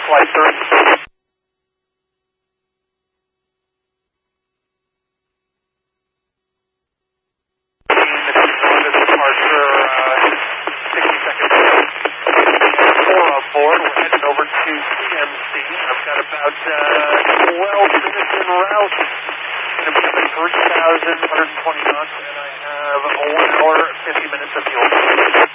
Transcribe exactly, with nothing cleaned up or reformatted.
flight thirty. Departure, uh, sixty seconds. Four on board. We're heading over to C M C. I've got about uh, twelve minutes en route. Going to be up at three thousand one hundred twenty knots, and I have one hour, fifty minutes of fuel.